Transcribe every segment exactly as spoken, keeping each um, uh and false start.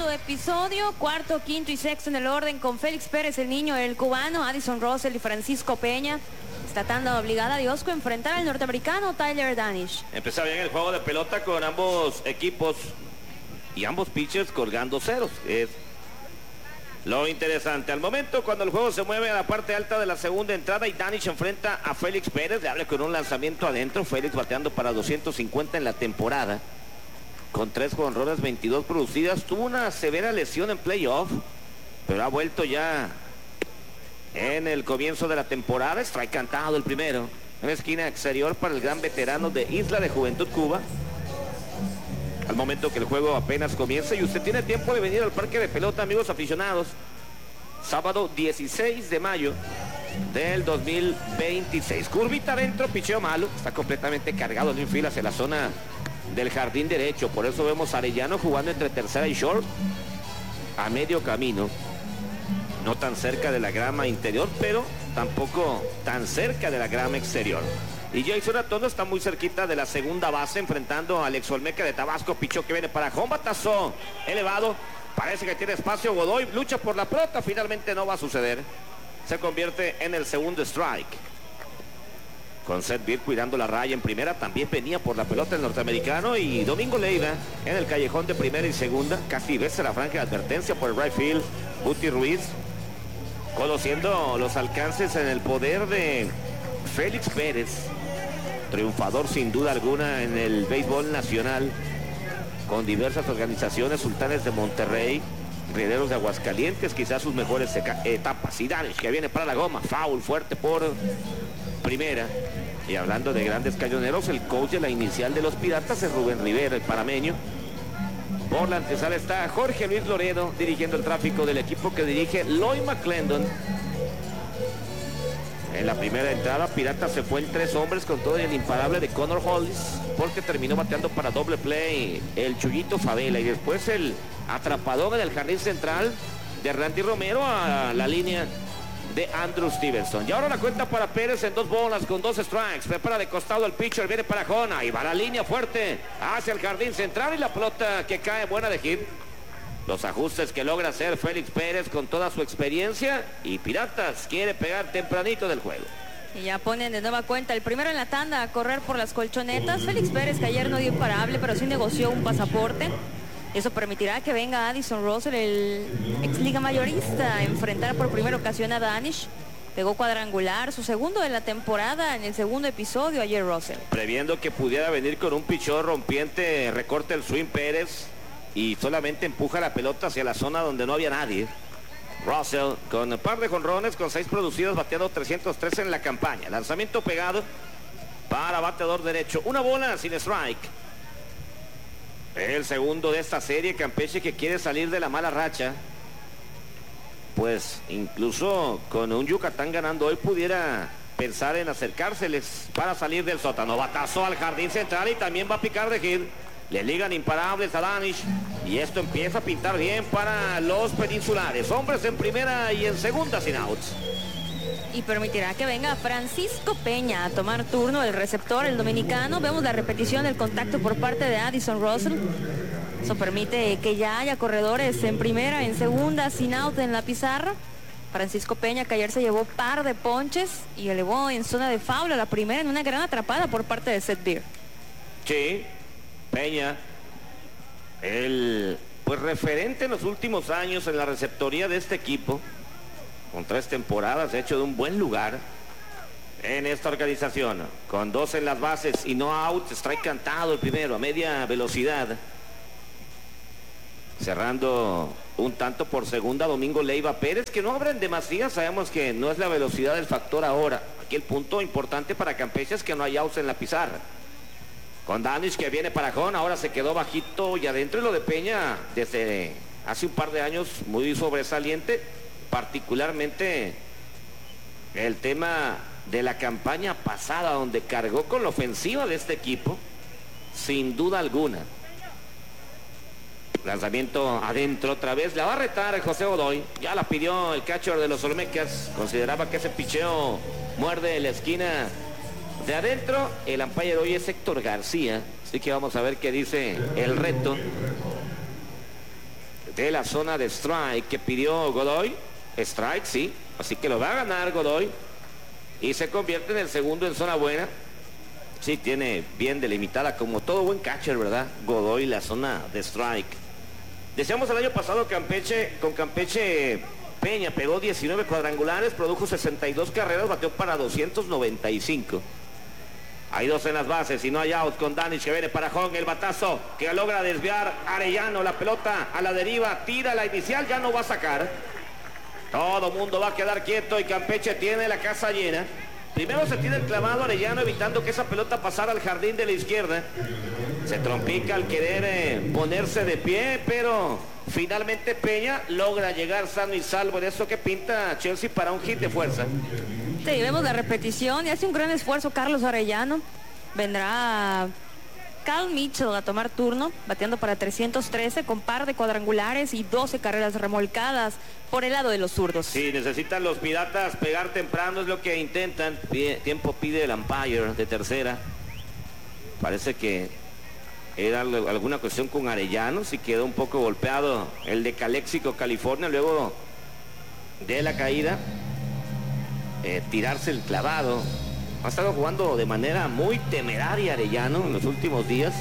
segundo episodio, cuarto, quinto y sexto en el orden, con Félix Pérez, el niño, el cubano, Addison Russell y Francisco Peña. Esta tanda obligada de Osco a enfrentar al norteamericano Tyler Danish. Empezó bien el juego de pelota con ambos equipos y ambos pitchers colgando ceros. Es lo interesante. Al momento, cuando el juego se mueve a la parte alta de la segunda entrada y Danish enfrenta a Félix Pérez, le habla con un lanzamiento adentro. Félix bateando para doscientos cincuenta en la temporada, con tres jonrones, veintidós producidas. Tuvo una severa lesión en playoff, pero ha vuelto ya en el comienzo de la temporada. Strike cantado el primero, en la esquina exterior para el gran veterano de Isla de Juventud, Cuba. Al momento que el juego apenas comienza y usted tiene tiempo de venir al parque de pelota, amigos aficionados. Sábado dieciséis de mayo del dos mil veintiséis. Curvita adentro, picheo malo. Está completamente cargado el infield hacia la zona del jardín derecho. Por eso vemos a Arellano jugando entre tercera y short, a medio camino. No tan cerca de la grama interior, pero tampoco tan cerca de la grama exterior. Y Jason Atondo está muy cerquita de la segunda base, enfrentando a Alex Olmeca de Tabasco. Pichó que viene para home, batazo elevado. Parece que tiene espacio Godoy, lucha por la pelota, finalmente no va a suceder. Se convierte en el segundo strike. Con Seth Beer cuidando la raya en primera, también venía por la pelota el norteamericano. Y Domingo Leiva en el callejón de primera y segunda. Casi besa la franja de advertencia por el right field. Buti Ruiz, conociendo los alcances en el poder de Félix Pérez, triunfador sin duda alguna en el béisbol nacional, con diversas organizaciones, Sultanes de Monterrey, Rieleros de Aguascalientes, quizás sus mejores etapas. Y Danish que viene para la goma, foul fuerte por primera. Y hablando de grandes cañoneros, el coach de la inicial de los Piratas es Rubén Rivera, el panameño. Por la antesala está Jorge Luis Loredo dirigiendo el tráfico del equipo que dirige Lloyd McClendon. En la primera entrada, Piratas se fue en tres hombres con todo el imparable de Connor Hollis, porque terminó bateando para doble play el Chuyito Favela. Y después el atrapadón en el jardín central de Randy Romero a la línea de Andrew Stevenson. Y ahora la cuenta para Pérez en dos bolas con dos strikes. Prepara de costado el pitcher, viene para Jona y va la línea fuerte hacia el jardín central y la pelota que cae buena de hit. Los ajustes que logra hacer Félix Pérez con toda su experiencia, y Piratas quiere pegar tempranito del juego. Y ya ponen de nueva cuenta el primero en la tanda a correr por las colchonetas. Félix Pérez, que ayer no dio imparable, pero sí negoció un pasaporte. Eso permitirá que venga Addison Russell, el ex liga mayorista, a enfrentar por primera ocasión a Danish. Pegó cuadrangular, su segundo de la temporada en el segundo episodio ayer Russell. Previendo que pudiera venir con un pichón rompiente, recorta el swing Pérez y solamente empuja la pelota hacia la zona donde no había nadie. Russell con un par de jonrones, con seis producidos, bateando trescientos tres en la campaña. Lanzamiento pegado para bateador derecho. Una bola sin strike. El segundo de esta serie. Campeche que quiere salir de la mala racha. Pues incluso con un Yucatán ganando hoy pudiera pensar en acercárseles para salir del sótano. Batazo al jardín central y también va a picar de hit. Le ligan imparables a Danish y esto empieza a pintar bien para los peninsulares. Hombres en primera y en segunda sin outs. Y permitirá que venga Francisco Peña a tomar turno, el receptor, el dominicano. Vemos la repetición del contacto por parte de Addison Russell. Eso permite que ya haya corredores en primera, en segunda, sin out en la pizarra. Francisco Peña, que ayer se llevó par de ponches y elevó en zona de foul a la primera en una gran atrapada por parte de Seth Beer. Sí, Peña, el pues referente en los últimos años en la receptoría de este equipo, con tres temporadas, hecho de un buen lugar en esta organización, con dos en las bases y no out. Strike cantado el primero a media velocidad, cerrando un tanto por segunda Domingo Leiva Pérez, que no abren demasiado. Sabemos que no es la velocidad el factor ahora. Aquí el punto importante para Campeche es que no hay outs en la pizarra. Con Danish que viene para Jón, ahora se quedó bajito y adentro. Y lo de Peña desde hace un par de años muy sobresaliente, particularmente el tema de la campaña pasada, donde cargó con la ofensiva de este equipo sin duda alguna. Lanzamiento adentro otra vez, la va a retar José Godoy, ya la pidió el catcher de los Olmecas, consideraba que ese picheo muerde la esquina de adentro. El umpire hoy es Héctor García, así que vamos a ver qué dice el reto. de la zona de strike que pidió Godoy. Strike, sí, así que lo va a ganar Godoy y se convierte en el segundo en zona buena. Sí, tiene bien delimitada, como todo buen catcher, ¿verdad? Godoy, la zona de strike. Decíamos el año pasado Campeche, con Campeche Peña pegó diecinueve cuadrangulares, produjo sesenta y dos carreras, bateó para doscientos noventa y cinco. Hay dos en las bases y no hay out con Danish que viene para home. El batazo que logra desviar Arellano, la pelota a la deriva, tira la inicial, ya no va a sacar. Todo mundo va a quedar quieto y Campeche tiene la casa llena. Primero se tira el clavado Arellano evitando que esa pelota pasara al jardín de la izquierda. Se trompica al querer eh, ponerse de pie, pero finalmente Peña logra llegar sano y salvo de eso que pinta Chelsea para un hit de fuerza. Sí, vemos la repetición y hace un gran esfuerzo Carlos Arellano. Vendrá Cal Mitchell a tomar turno, bateando para trescientos trece con par de cuadrangulares y doce carreras remolcadas por el lado de los zurdos. Sí, necesitan los Piratas pegar temprano, es lo que intentan. Pide, tiempo pide el umpire de tercera. Parece que era alguna cuestión con Arellano, si quedó un poco golpeado el de Calexico, California, luego de la caída. Eh, tirarse el clavado. Ha estado jugando de manera muy temeraria Arellano en los últimos días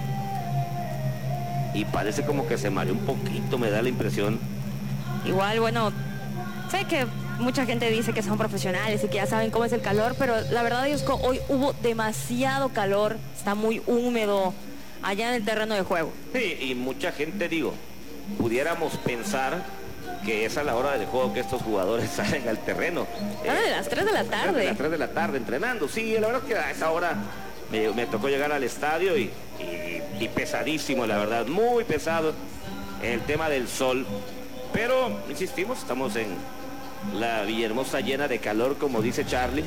y parece como que se mareó un poquito, me da la impresión. Igual, bueno, sé que mucha gente dice que son profesionales y que ya saben cómo es el calor, pero la verdad es que hoy hubo demasiado calor, está muy húmedo allá en el terreno de juego. Sí, y mucha gente, digo, pudiéramos pensar que es a la hora del juego que estos jugadores salen al terreno. Ah, de las tres de la tarde. De las tres de la tarde entrenando. Sí, la verdad es que a esa hora me, me tocó llegar al estadio y, y, y pesadísimo, la verdad, muy pesado el tema del sol. Pero, insistimos, estamos en la Villahermosa llena de calor, como dice Charlie.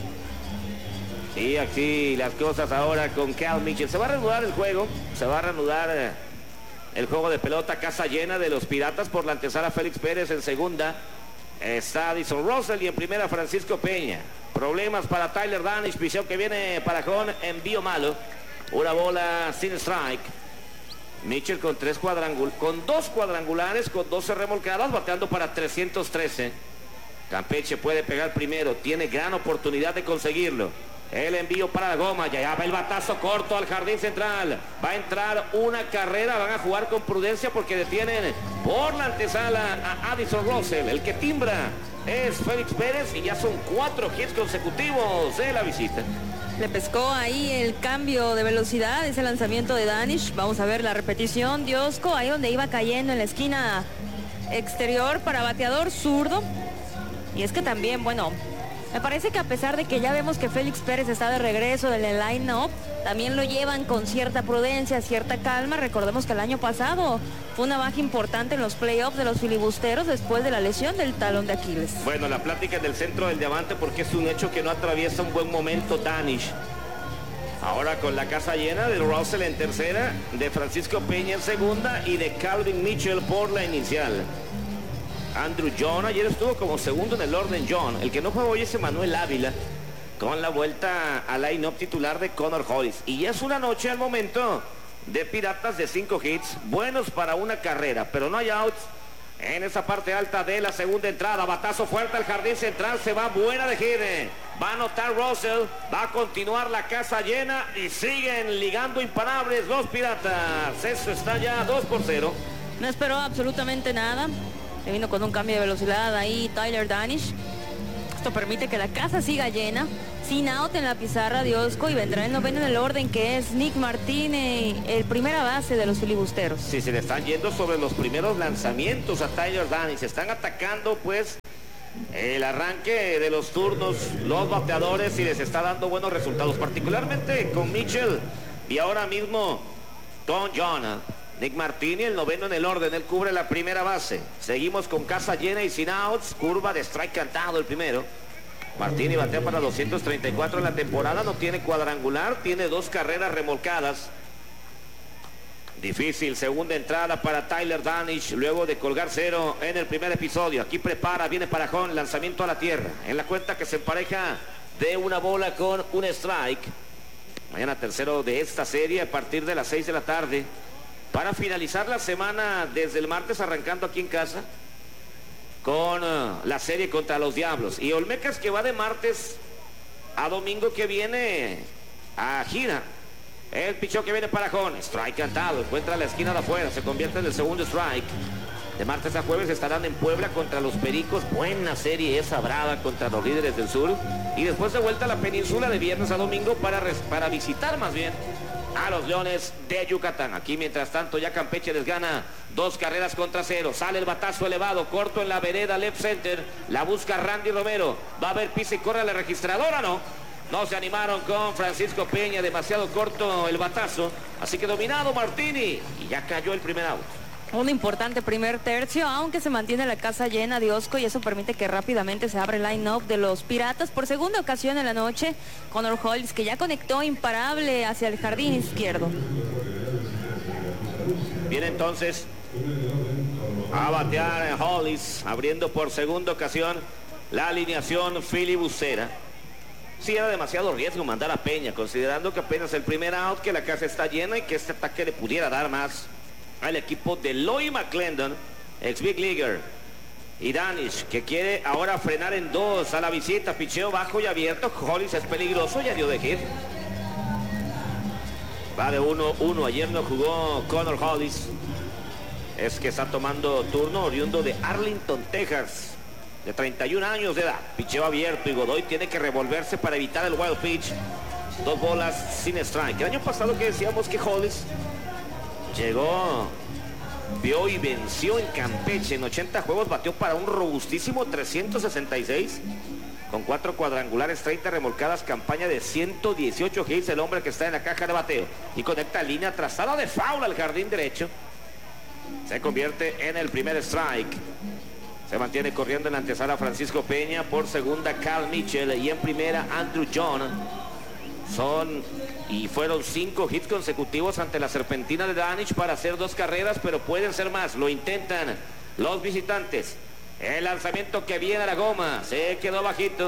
Y aquí las cosas ahora con Cal Mitchell. Se va a reanudar el juego, se va a reanudar eh, el juego de pelota, casa llena de los Piratas por la antesala Félix Pérez en segunda. Está Addison Russell y en primera Francisco Peña. Problemas para Tyler Danish, picheo que viene para Con, envío malo. Una bola sin strike. Mitchell con tres cuadrangul con dos cuadrangulares, con doce remolcadas, bateando para trescientos trece. Campeche puede pegar primero, tiene gran oportunidad de conseguirlo. El envío para la goma, ya va el batazo corto al jardín central. Va a entrar una carrera, van a jugar con prudencia porque detienen por la antesala a Addison Russell. El que timbra es Félix Pérez y ya son cuatro hits consecutivos de la visita. Le pescó ahí el cambio de velocidad, ese lanzamiento de Danish. Vamos a ver la repetición. Diosco, ahí donde iba cayendo en la esquina exterior para bateador zurdo. Y es que también, bueno, me parece que a pesar de que ya vemos que Félix Pérez está de regreso en el line-up, también lo llevan con cierta prudencia, cierta calma. Recordemos que el año pasado fue una baja importante en los playoffs de los filibusteros después de la lesión del talón de Aquiles. Bueno, la plática en el centro del diamante porque es un hecho que no atraviesa un buen momento Danish. Ahora con la casa llena de Russell en tercera, de Francisco Peña en segunda y de Calvin Mitchell por la inicial. Andrew John, ayer estuvo como segundo en el orden John. El que no juega hoy es Manuel Ávila, con la vuelta al line-up titular de Connor Hollis. Y ya es una noche al momento de Piratas de cinco hits, buenos para una carrera, pero no hay outs en esa parte alta de la segunda entrada. Batazo fuerte al jardín central, se va buena de gire. Va a anotar Russell, va a continuar la casa llena y siguen ligando imparables los Piratas. Eso está ya dos por cero. No esperó absolutamente nada. Se vino con un cambio de velocidad ahí Tyler Danish. Esto permite que la casa siga llena, sin out en la pizarra de Osco, y vendrá el noveno en el orden, que es Nick Martínez, el primera base de los filibusteros. Sí, se le están yendo sobre los primeros lanzamientos a Tyler Danish. Se están atacando pues el arranque de los turnos, los bateadores, y les está dando buenos resultados, particularmente con Mitchell y ahora mismo con John. Nick Martínez, el noveno en el orden, él cubre la primera base. Seguimos con casa llena y sin outs, curva de strike cantado el primero. Martínez batea para doscientos treinta y cuatro en la temporada, no tiene cuadrangular, tiene dos carreras remolcadas. Difícil segunda entrada para Tyler Danish, luego de colgar cero en el primer episodio. Aquí prepara, viene para Jón, lanzamiento a la tierra. En la cuenta que se empareja de una bola con un strike. Mañana tercero de esta serie a partir de las seis de la tarde. para finalizar la semana desde el martes, arrancando aquí en casa con uh, la serie contra los Diablos. Y Olmecas, que va de martes a domingo, que viene a gira. El pichón que viene para Jón. Strike cantado. Encuentra la esquina de afuera. Se convierte en el segundo strike. De martes a jueves estarán en Puebla contra los Pericos. Buena serie esa, brava, contra los líderes del sur. Y después de vuelta a la península de viernes a domingo para, para visitar más bien a los Leones de Yucatán. Aquí, mientras tanto, ya Campeche les gana dos carreras contra cero. Sale el batazo elevado, corto en la vereda left center. La busca Randy Romero. Va a haber pisa y corre a la registradora, ¿no? No se animaron con Francisco Peña, demasiado corto el batazo. Así que dominado Martini y ya cayó el primer out. Un importante primer tercio, aunque se mantiene la casa llena de Osco, y eso permite que rápidamente se abra el line-up de los Piratas. Por segunda ocasión en la noche, Connor Hollis, que ya conectó imparable hacia el jardín izquierdo. Viene entonces a batear Hollis, abriendo por segunda ocasión la alineación Philly Bucera. Sí, era demasiado riesgo mandar a Peña, considerando que apenas el primer out, que la casa está llena y que este ataque le pudiera dar más al equipo de Loy McClendon, ex Big Leaguer. Y Danish, que quiere ahora frenar en dos a la visita. Picheo bajo y abierto. Hollis es peligroso, ya dio de hit. Va de uno uno. Ayer no jugó Connor Hollis. Es que está tomando turno, oriundo de Arlington, Texas, de treinta y un años de edad. Picheo abierto y Godoy tiene que revolverse para evitar el wild pitch. Dos bolas sin strike. El año pasado que decíamos que Hollis llegó, vio y venció en Campeche. En ochenta juegos batió para un robustísimo trescientos sesenta y seis. Con cuatro cuadrangulares, treinta remolcadas, campaña de ciento dieciocho hits. El hombre que está en la caja de bateo. Y conecta línea trazada de foul al jardín derecho. Se convierte en el primer strike. Se mantiene corriendo en la antesala Francisco Peña. Por segunda Cal Mitchell. Y en primera Andrew John. Son y fueron cinco hits consecutivos ante la serpentina de Danish para hacer dos carreras, pero pueden ser más. Lo intentan los visitantes. El lanzamiento que viene a la goma. Se quedó bajito.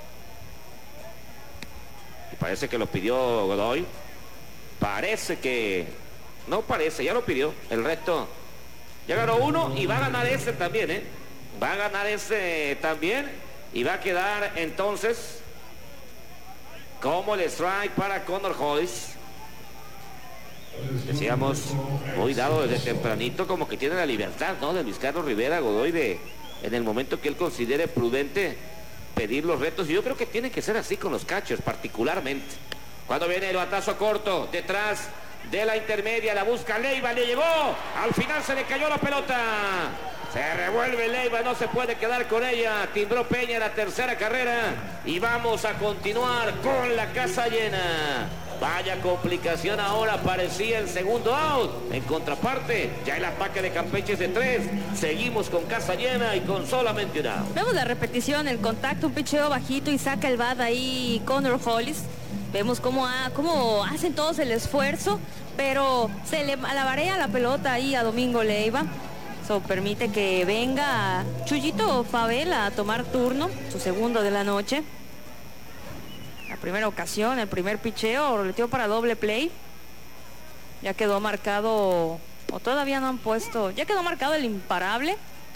Y parece que lo pidió Godoy. Parece que... No parece, ya lo pidió. El resto. Ya ganó uno y va a ganar ese también, ¿eh? Va a ganar ese también. Y va a quedar entonces como el strike para Connor Hollis. Decíamos, muy dado desde tempranito, como que tiene la libertad, ¿no? De Luis Carlos Rivera Godoy, de en el momento que él considere prudente pedir los retos. Y yo creo que tiene que ser así con los catchers particularmente. Cuando viene el batazo corto, detrás de la intermedia, la busca Leiva, le llegó, al final se le cayó la pelota. Se revuelve Leiva, no se puede quedar con ella. Timbró Peña la tercera carrera y vamos a continuar con la casa llena. Vaya complicación ahora, parecía el segundo out. En contraparte, ya el ataque de Campeche es de tres. Seguimos con casa llena y con solamente un out. Vemos la repetición, el contacto, un picheo bajito y saca el bat ahí Connor Hollis. Vemos cómo, ha, cómo hacen todos el esfuerzo, pero se le alabarea la pelota ahí a Domingo Leiva. Eso permite que venga Chuyito Favela a tomar turno, su segundo de la noche. La primera ocasión, el primer picheo, roleteó para doble play. Ya quedó marcado, o todavía no han puesto, ya quedó marcado el imparable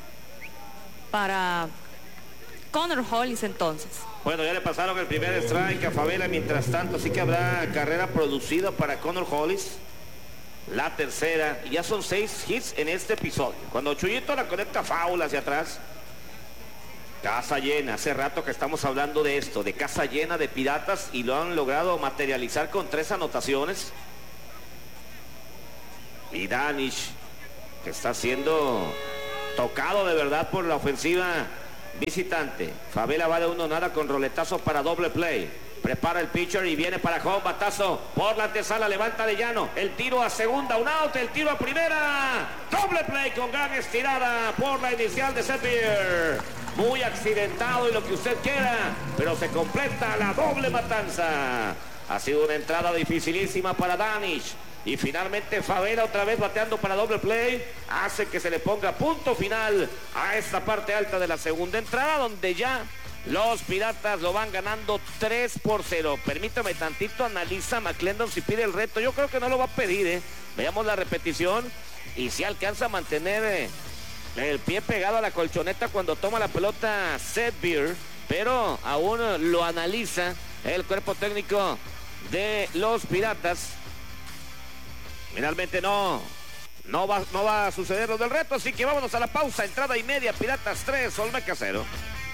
para Connor Hollis entonces. Bueno, ya le pasaron el primer strike a Favela mientras tanto, así que habrá carrera producida para Connor Hollis. La tercera, y ya son seis hits en este episodio. Cuando Chuyito la conecta foul hacia atrás. Casa llena, hace rato que estamos hablando de esto, de casa llena de Piratas, y lo han logrado materializar con tres anotaciones. Y Danish, que está siendo tocado de verdad por la ofensiva visitante. Favela va de uno nada con roletazo para doble play. Prepara el pitcher y viene para home, batazo por la antesala, levanta de llano, el tiro a segunda, un out, el tiro a primera, doble play con gran estirada por la inicial de Seppier. Muy accidentado y lo que usted quiera, pero se completa la doble matanza. Ha sido una entrada dificilísima para Danish. Y finalmente Favela otra vez bateando para doble play. Hace que se le ponga punto final a esta parte alta de la segunda entrada, donde ya Los Piratas lo van ganando tres por cero. Permítame tantito, analiza McClendon si pide el reto. Yo creo que no lo va a pedir, ¿eh? Veamos la repetición y si alcanza a mantener eh, el pie pegado a la colchoneta cuando toma la pelota Seth Beer, pero aún lo analiza el cuerpo técnico de los Piratas. Finalmente no, no va, no va a suceder lo del reto, así que vámonos a la pausa. Entrada y media, Piratas tres, Olmeca cero.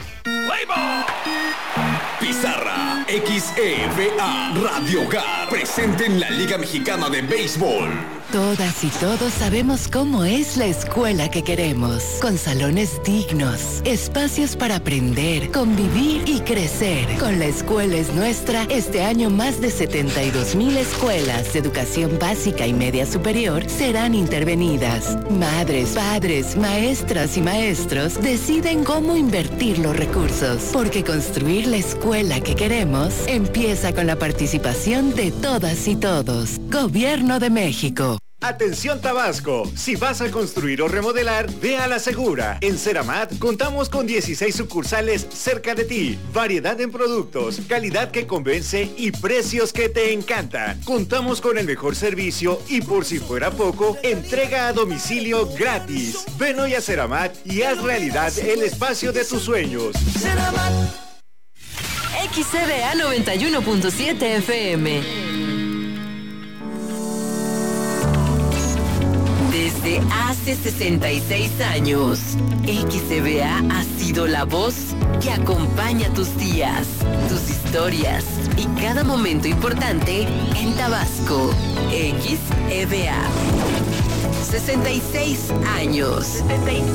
Pizarra X E V A Radio Hogar presente en la Liga Mexicana de Béisbol. Todas y todos sabemos cómo es la escuela que queremos, con salones dignos, espacios para aprender, convivir y crecer. Con La Escuela es Nuestra, este año más de setenta y dos mil escuelas de educación básica y media superior serán intervenidas. Madres, padres, maestras y maestros deciden cómo invertir los recursos, porque construir la escuela que queremos empieza con la participación de todas y todos. Gobierno de México. Atención Tabasco, si vas a construir o remodelar, ve a La Segura. En Ceramat contamos con dieciséis sucursales cerca de ti, variedad en productos, calidad que convence y precios que te encantan. Contamos con el mejor servicio y por si fuera poco, entrega a domicilio gratis. Ven hoy a Ceramat y haz realidad el espacio de tus sueños. Ceramat. X E V A noventa y uno punto siete F M. Desde hace sesenta y seis años, X E V A ha sido la voz que acompaña tus días, tus historias y cada momento importante en Tabasco. X E V A. sesenta y seis años.